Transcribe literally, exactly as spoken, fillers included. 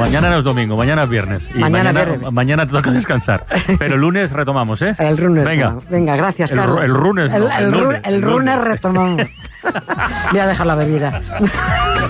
Mañana no es domingo, mañana es viernes. Y Mañana mañana, viernes. mañana te toca descansar. Pero el lunes retomamos, ¿eh? El lunes. Venga. no. Venga, gracias, El, Carlos. el lunes, no, El, el el, lunes. el lunes retomamos. Voy a dejar la bebida.